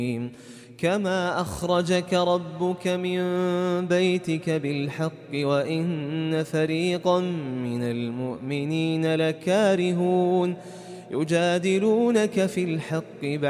كما أخرجك ربك من بيتك بالحق وإن فريقا من المؤمنين لكارهون يجادلونك في الحق